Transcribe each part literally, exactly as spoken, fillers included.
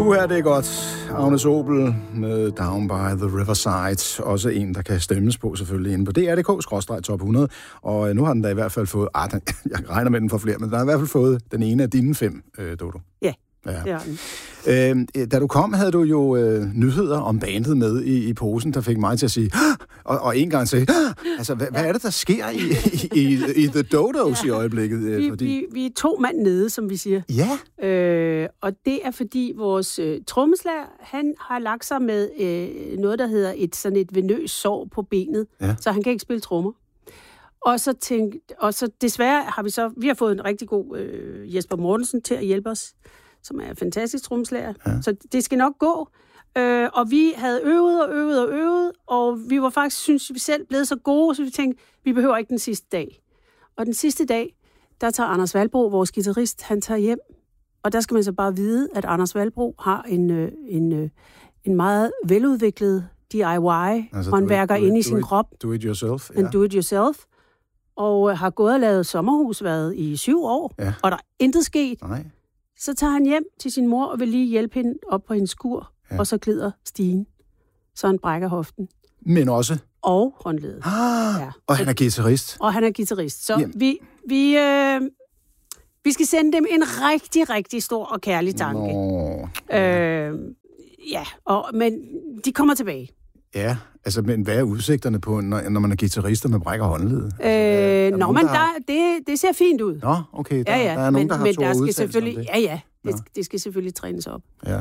Uha, det er godt. Agnes Obel med Down by the Riverside. Også en, der kan stemmes på selvfølgelig inde på D R punktum D K top hundrede. Og nu har den da i hvert fald fået... Ah, den, jeg regner med den for flere, men den har i hvert fald fået den ene af dine fem, øh, Dodo. Ja, ja. det har den. Øh, da du kom, havde du jo øh, nyheder om bandet med i, i posen, der fik mig til at sige... Og, og en gang sige... Altså, hvad, ja. hvad er det, der sker i, i, i, i The Dodos ja. i øjeblikket? Øh, vi, fordi... vi, vi er to mand nede, som vi siger. Ja. Øh, og det er, fordi vores øh, trommeslager, han har lagt sig med øh, noget, der hedder et sådan et venøst sår på benet, ja. så han kan ikke spille trommer. Og så tænkte, og så desværre har vi så... Vi har fået en rigtig god øh, Jesper Mortensen til at hjælpe os, som er en fantastisk trommeslager. Ja. Så det skal nok gå. Øh, og vi havde øvet og øvet og øvet, og vi var faktisk, synes vi selv, blevet så gode, så vi tænkte, vi behøver ikke den sidste dag. Og den sidste dag, der tager Anders Valbro, vores guitarist, han tager hjem. Og der skal man så bare vide, at Anders Valbro har en, en, en meget veludviklet D I Y-håndværker altså, inde i sin it, krop. Do it yourself. En do it yourself. Og har gået og lavet sommerhusværet i syv år, ja. og der er intet sket. Nej. Så tager han hjem til sin mor og vil lige hjælpe hende op på hendes skur, ja. og så glider stigen. Så han brækker hoften. Men også? Og håndledet. Ah, ja. Og han er guitarist. Og han er guitarist. Så Jamen. vi, vi, øh, vi skal sende dem en rigtig, rigtig stor og kærlig tanke. Nå. Øh, ja, og, men de kommer tilbage. Ja, altså, men hvad er udsigterne på, når, når man er guitarist, og man brækker håndledet? Øh, altså, nå, men der, har... det, det ser fint ud. Nå, okay, der, ja, ja. der er nogen, men, der har men to der skal udtalelser selvfølgelig, om det. Ja, ja, det, det skal selvfølgelig trænes op. Ja.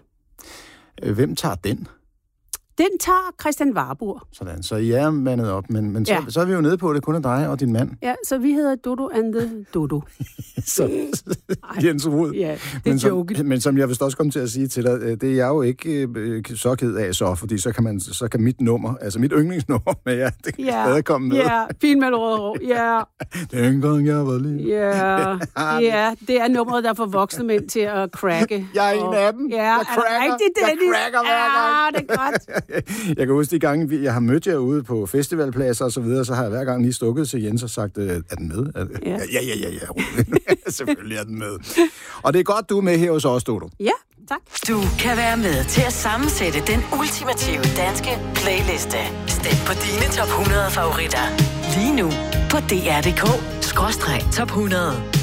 Hvem tager den? Den tager Christian Warburg. Sådan, så I er mandet op, men, men så, ja. så er vi jo nede på, at det kun er dig og din mand. Ja, så vi hedder Dodo and the Dodo. så, Jens Rud. Ja, det men, er som, joken. men som jeg vist også kom til at sige til dig, det er jeg jo ikke øh, så ked af så, fordi så kan, man, så kan mit nummer, altså mit yndlingsnummer med jer, det kan ja, stadig komme med. Ja, fin med rød ja. Dengang jeg var lige. Ja, ja, det er nummeret, der får voksne mænd til at cracke. Jeg er en af dem. Ja, jeg cracker, rigtigt, jeg cracker hver gang. Ja, det er godt. Jeg kan huske de gange, jeg har mødt jer ude på festivalpladser og så videre, så har jeg hver gang lige stukket til Jens og sagt, er den med? Er, ja. ja, ja, ja, ja. Selvfølgelig er den med. Og det er godt, du er med her hos os, Dodo. Ja, tak. Du kan være med til at sammensætte den ultimative danske playliste. Stem på dine top hundrede favoritter. Lige nu på D R punktum D K skråstreg top hundrede.